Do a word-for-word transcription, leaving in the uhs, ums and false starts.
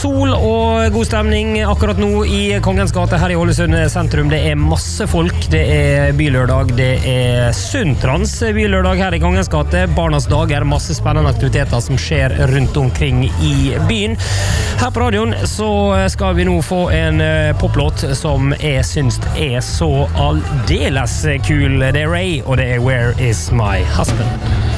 sol og god stemning akkurat nå i Kongens gate her i Ålesund sentrum. Det er masse folk, det er bylørdag, det er Sundtrans bylørdag her i Kongens gate. Barnas dager, masse spennende aktiviteter som skjer rundt omkring i byen. Her på radioen så skal vi nå få en poplåt som jeg synes er så aldeles kul. Det er Ray, og det er Where is my husband?